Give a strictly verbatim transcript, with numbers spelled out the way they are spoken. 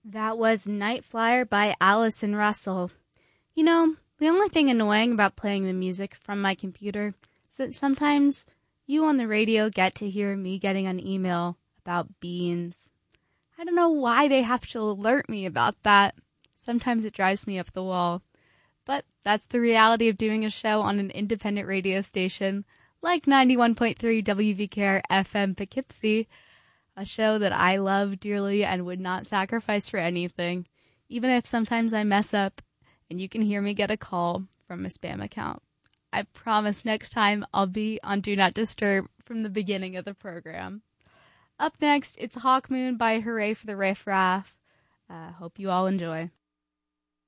That was Night Flyer by Allison Russell. You know, the only thing annoying about playing the music from my computer is that sometimes you on the radio get to hear me getting an email about beans. I don't know why they have to alert me about that. Sometimes it drives me up the wall. But that's the reality of doing a show on an independent radio station like ninety-one point three W V K R F M Poughkeepsie, a show that I love dearly and would not sacrifice for anything, even if sometimes I mess up and you can hear me get a call from a spam account. I promise next time I'll be on Do Not Disturb from the beginning of the program. Up next, it's Hawk Moon by Hooray for the Riff Raff. Uh, hope you all enjoy.